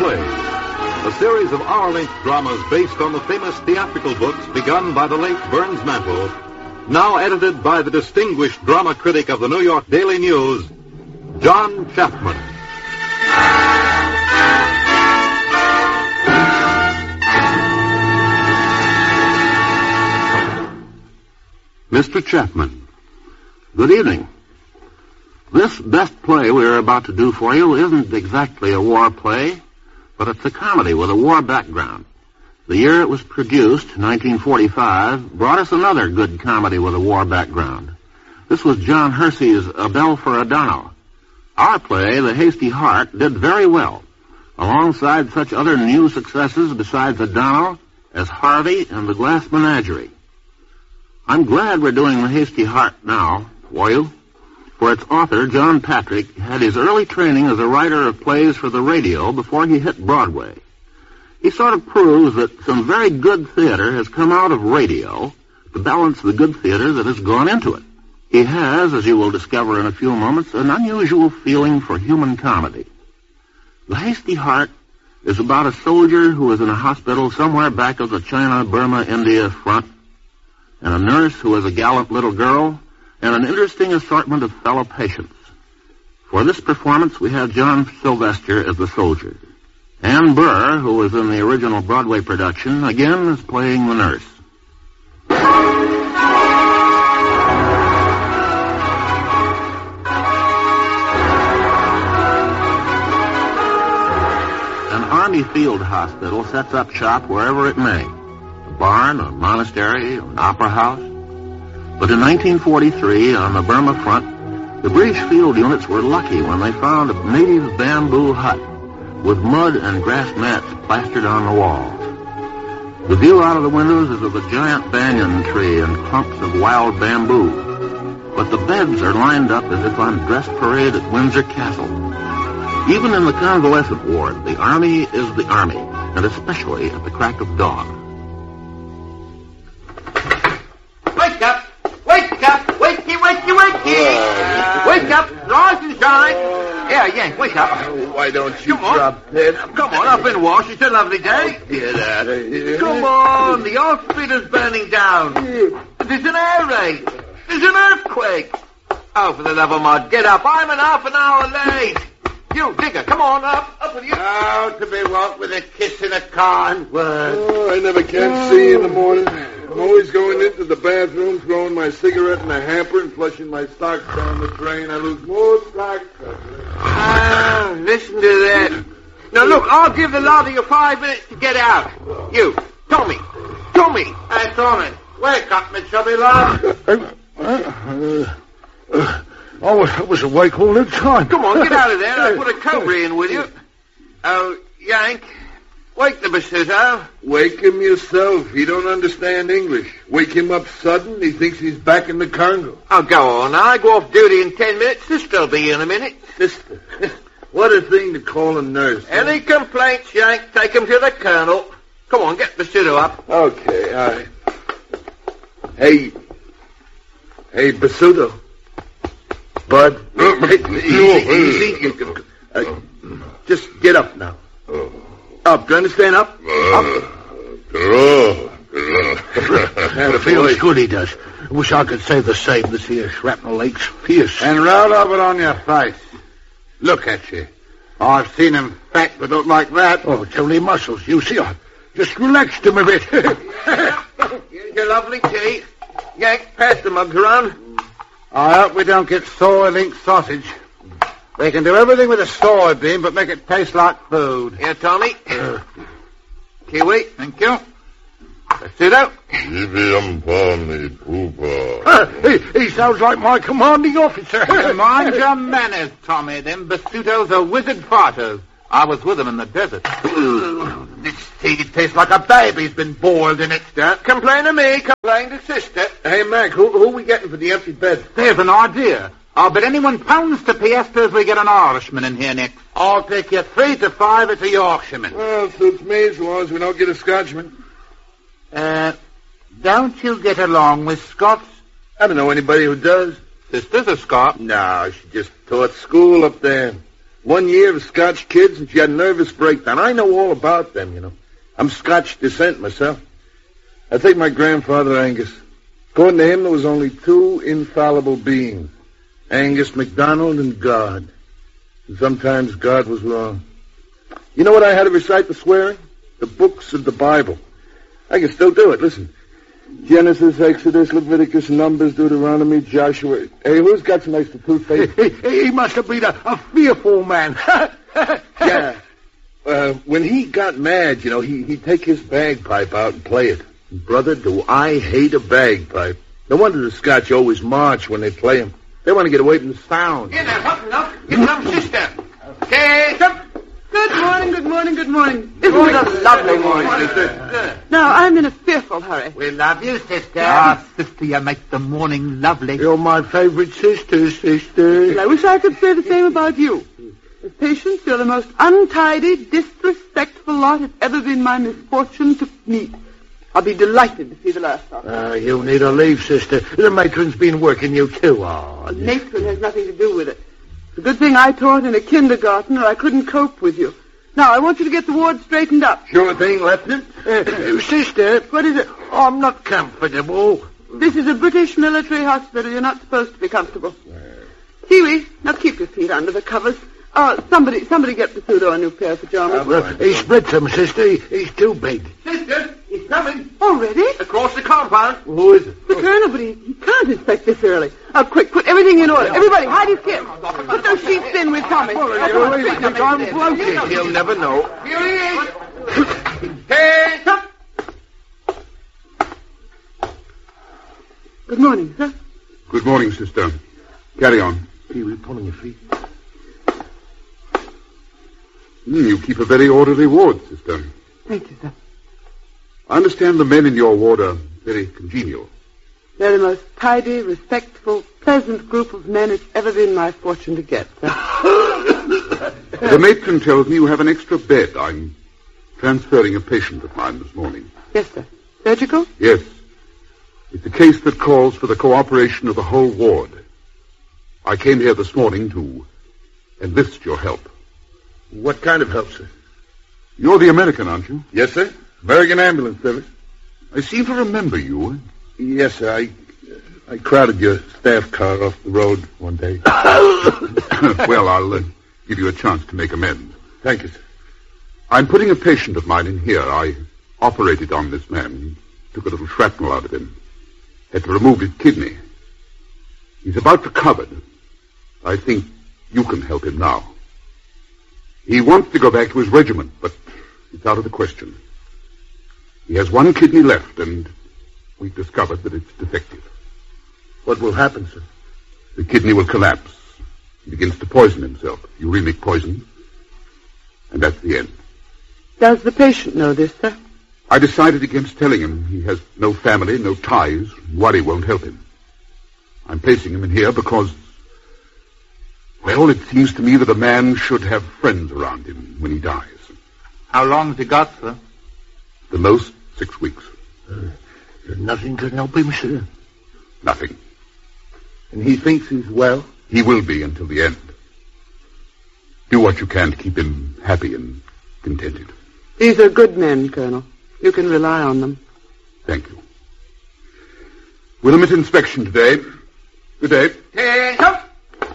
Play, a series of hour-length dramas based on the famous theatrical books begun by the late Burns Mantle, now edited by the distinguished drama critic of the New York Daily News, John Chapman. Mr. Chapman, good evening. This best play we're about to do for you isn't exactly a war play, but it's a comedy with a war background. The year it was produced, 1945, brought us another good comedy with a war background. This was John Hersey's A Bell for O'Donnell. Our play, The Hasty Heart, did very well, alongside such other new successes besides O'Donnell as Harvey and The Glass Menagerie. I'm glad we're doing The Hasty Heart now for you, for its author, John Patrick, had his early training as a writer of plays for the radio before he hit Broadway. He sort of proves that some very good theater has come out of radio to balance the good theater that has gone into it. He has, as you will discover in a few moments, an unusual feeling for human comedy. The Hasty Heart is about a soldier who is in a hospital somewhere back of the China-Burma-India front, and a nurse who is a gallant little girl, and an interesting assortment of fellow patients. For this performance, we have John Sylvester as the soldier. Ann Burr, who was in the original Broadway production, again is playing the nurse. An Army field hospital sets up shop wherever it may. A barn, a monastery, an opera house. But in 1943, on the Burma front, the British field units were lucky when they found a native bamboo hut with mud and grass mats plastered on the walls. The view out of the windows is of a giant banyan tree and clumps of wild bamboo. But the beds are lined up as if on dress parade at Windsor Castle. Even in the convalescent ward, the Army is the Army, and especially at the crack of dawn. Wake up! Wake up! Wakey, wakey, wakey! Wake up! Rise and shine! Yeah, Yank, wake up. Why don't you Come on. drop dead? Come on, up and wash. It's a lovely day. Get out of here. Come on, the hospital's burning down. There's an air raid. There's an earthquake. Oh, for the love of God, get up. I'm an half an hour late. You, Digger, come on, up with you. Out to be what with a kiss and a kind word. Oh, I never can see in the morning. I'm always going into the bathroom, throwing my cigarette in the hamper and flushing my socks down the drain. I lose more black Ah, listen to that. Now, look, I'll give the lot of you 5 minutes to get out. You, Tommy. Hey, Tommy, wake up, me chubby lad. I was awake all the time. Come on, get out of there. I'll put a cobra in with you. Oh, Yank, wake the Basuto. Wake him yourself. He don't understand English. Wake him up sudden. He thinks he's back in the Congo. Oh, go on. I go off duty in 10 minutes. Sister'll be in a minute. Sister. What a thing to call a nurse. Any complaints, Yank, take 'em to the colonel. Come on, get Basuto up. Okay, all right. Hey, Basuto. Bud. Easy. Just get up now. Up. Do you understand? Up. It feels good, he does. I wish I could say the same. This here shrapnel aches fierce. And roll over on your face. Look at you. I've seen him fat, but not like that. Oh, it's only muscles. You see, I just relaxed him a bit. Here's your lovely tea. Yank, pass the mugs around. I hope we don't get soy-link sausage. They can do everything with a soybean, but make it taste like food. Here, Tommy. Kiwi. Thank you. Basuto. He sounds like my commanding officer. Mind your manners, Tommy. Them Basutos are wizard fighters. I was with them in the desert. This tea tastes like a baby's been boiled in it. Don't complain to me. Complain to sister. Hey, Mac, who are we getting for the empty bed? There's an idea. I'll bet anyone pounds to Piesta if we get an Irishman in here next. I'll take you 3 to 5 at a Yorkshireman. Well, suits me as long as we don't get a Scotchman. Don't you get along with Scots? I don't know anybody who does. Sister's a Scot. No, she just taught school up there. 1 year of Scotch kids, and she had a nervous breakdown. I know all about them, you know. I'm Scotch descent myself. I take my grandfather Angus. According to him, there was only two infallible beings, Angus MacDonald and God. And sometimes God was wrong. You know what I had to recite for swearing? The books of the Bible. I can still do it. Listen. Genesis, Exodus, Leviticus, Numbers, Deuteronomy, Joshua. Hey, who's got some extra toothpaste? He must have been a fearful man. Yeah. When he got mad, you know, he'd take his bagpipe out and play it. Brother, do I hate a bagpipe. No wonder the Scotch always march when they play them. They want to get away from the sound. Here now, up and up. Get some sister. Okay, up. Good morning. Isn't it a lovely morning, sister? Now, I'm in a fearful hurry. We love you, sister. Ah, sister, you make the morning lovely. You're my favorite sister. I wish I could say the same about you. As Patience, you're the most untidy, disrespectful lot it's ever been my misfortune to meet. I'll be delighted to see the last of it. You need a leave, sister. The matron's been working you too hard. The matron has nothing to do with it. It's a good thing I taught in a kindergarten or I couldn't cope with you. Now, I want you to get the ward straightened up. Sure thing, Lieutenant. Sister. What is it? I'm not comfortable. This is a British military hospital. You're not supposed to be comfortable. Kiwi, now keep your feet under the covers. Somebody get Pseudo a new pair of pajamas. He split them, sister. He's too big. Sister, he's coming. Already? Across the compound. Who is it? The Colonel, but he can't inspect this early. Quick, put everything in order. Everybody, hide his kit. Put those sheets in with Tommy. I'm floating. He'll never know. Here he is. Hey, up. Good morning, sir. Good morning, sister. Carry on. Kiwi, pulling your feet. You keep a very orderly ward, sister. Thank you, sir. I understand the men in your ward are very congenial. They're the most tidy, respectful, pleasant group of men it's ever been my fortune to get, sir. The matron tells me you have an extra bed. I'm transferring a patient of mine this morning. Yes, sir. Surgical? Yes. It's a case that calls for the cooperation of the whole ward. I came here this morning to enlist your help. What kind of help, sir? You're the American, aren't you? Yes, sir. American Ambulance Service. I seem to remember you. Yes, sir. I crowded your staff car off the road one day. Well, I'll give you a chance to make amends. Thank you, sir. I'm putting a patient of mine in here. I operated on this man. Took a little shrapnel out of him. Had to remove his kidney. He's about recovered. I think you can help him now. He wants to go back to his regiment, but it's out of the question. He has one kidney left, and we've discovered that it's defective. What will happen, sir? The kidney will collapse. He begins to poison himself. Uremic poison. And that's the end. Does the patient know this, sir? I decided against telling him. He has no family, no ties. Worry won't help him. I'm placing him in here because, well, it seems to me that a man should have friends around him when he dies. How long's he got, sir? The most, 6 weeks. Nothing can help him, sir. Nothing. And he thinks he's well? He will be until the end. Do what you can to keep him happy and contented. These are good men, Colonel. You can rely on them. Thank you. We'll omit inspection today. Good day. Hey, up.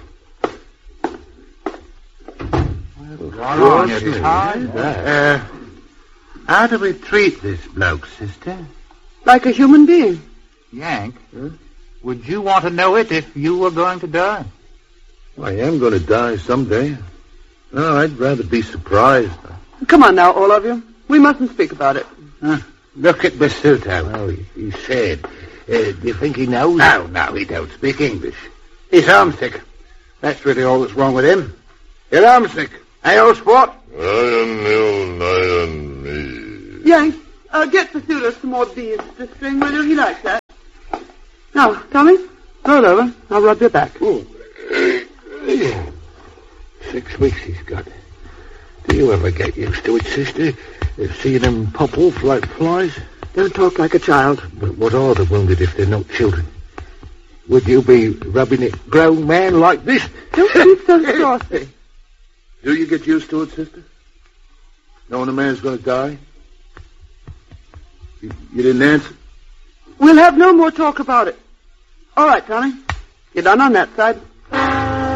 How do we treat this bloke, sister? Like a human being. Yank, would you want to know it if you were going to die? I am going to die someday. No, I'd rather be surprised. Come on now, all of you. We mustn't speak about it. Look at Basuto. Oh, he's sad. Do you think he knows? No, he don't speak English. He's homesick. That's really all that's wrong with him. You're homesick. Hey, old sport? I am ill, I am me. Yank, get Pseudo some more beads to string, will you? He likes that. Now, Tommy, roll over. I'll rub your back. 6 weeks he's got. Do you ever get used to it, sister? Seeing them pop off like flies? Don't talk like a child. But what are the wounded if they're not children? Would you be rubbing it grown man like this? Don't be so saucy. Do you get used to it, sister? Knowing a man's going to die? You didn't answer? We'll have no more talk about it. All right, Tommy. You're done on that side.